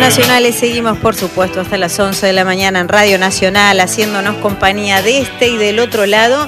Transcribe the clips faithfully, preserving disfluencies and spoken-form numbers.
Nacionales seguimos, por supuesto, hasta las once de la mañana en Radio Nacional, haciéndonos compañía de este y del otro lado.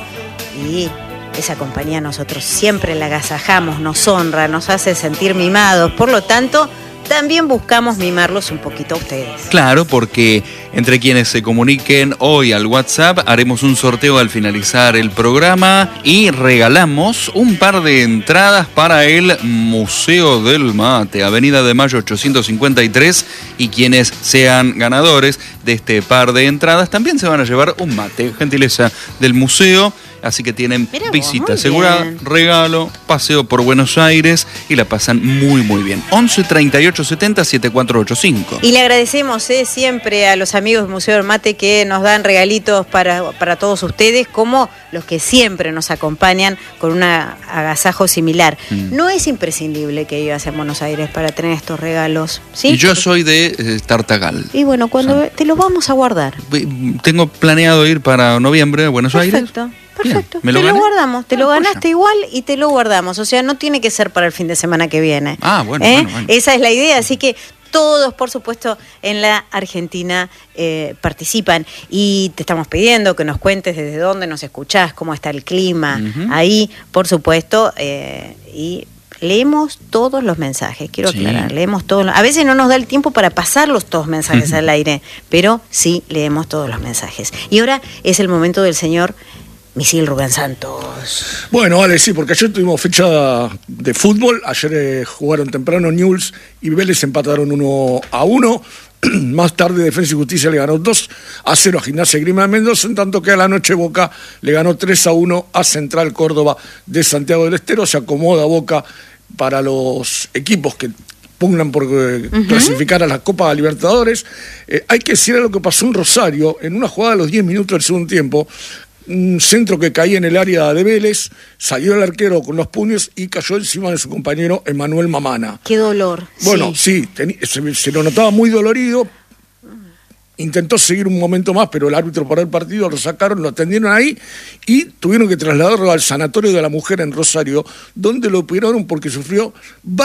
Y esa compañía nosotros siempre la agasajamos, nos honra, nos hace sentir mimados. Por lo tanto, también buscamos mimarlos un poquito a ustedes. Claro, porque entre quienes se comuniquen hoy al WhatsApp haremos un sorteo al finalizar el programa y regalamos un par de entradas para el Museo del Mate, Avenida de Mayo ochocientos cincuenta y tres, y quienes sean ganadores de este par de entradas también se van a llevar un mate, gentileza del museo. Así que tienen Mirá visita vos, asegurada, bien. regalo, paseo por Buenos Aires y la pasan muy, muy bien. once treinta y ocho setenta setenta y cuatro ochenta y cinco. Y le agradecemos eh, siempre a los amigos del Museo del Mate que nos dan regalitos para, para todos ustedes, como los que siempre nos acompañan con un agasajo similar. Mm. No es imprescindible que vivas en Buenos Aires para tener estos regalos, ¿sí? Y yo Porque... soy de eh, Tartagal. Y bueno, cuando o sea, te los vamos a guardar. Tengo planeado ir para noviembre a Buenos Perfecto. Aires. Perfecto. Perfecto, ¿Me lo te gané? lo guardamos, te ah, lo ganaste pues igual y te lo guardamos, o sea, no tiene que ser para el fin de semana que viene. Ah, bueno, ¿Eh? bueno, bueno. Esa es la idea, así que todos, por supuesto, en la Argentina eh, participan y te estamos pidiendo que nos cuentes desde dónde nos escuchás, cómo está el clima, uh-huh. ahí, por supuesto, eh, y... leemos todos los mensajes, quiero sí. aclarar, leemos todos los... A veces no nos da el tiempo para pasar los todos mensajes al aire, pero sí leemos todos los mensajes. Y ahora es el momento del señor Misil Rubén Santos. Bueno, vale, sí, porque ayer tuvimos fecha de fútbol, ayer eh, jugaron temprano Newell's y Vélez empataron uno a uno. Más tarde Defensa y Justicia le ganó dos a cero a Gimnasia y Grima de Mendoza, en tanto que a la noche Boca le ganó tres a uno a Central Córdoba de Santiago del Estero. Se acomoda Boca para los equipos que pugnan por eh, uh-huh. clasificar a la Copa Libertadores. Eh, hay que decir lo que pasó en Rosario, en una jugada de los diez minutos del segundo tiempo, un centro que caía en el área de Vélez, salió el arquero con los puños y cayó encima de su compañero Emanuel Mamana. Qué dolor. Bueno, sí, sí ten, se, se lo notaba muy dolorido. Intentó seguir un momento más, pero el árbitro paró el partido, lo sacaron, lo atendieron ahí y tuvieron que trasladarlo al sanatorio de la mujer en Rosario, donde lo operaron porque sufrió